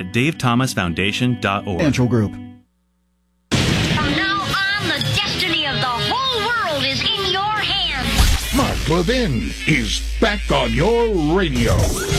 davethomasfoundation.org. Financial Group. From now on, the destiny of the whole world is in your hands. Mark Levin is back on your radio.